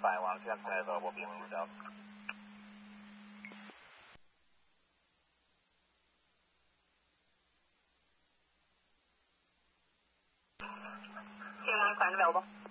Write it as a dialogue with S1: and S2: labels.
S1: 5 1, Sentinel available, being moved out.
S2: Team 1, client available.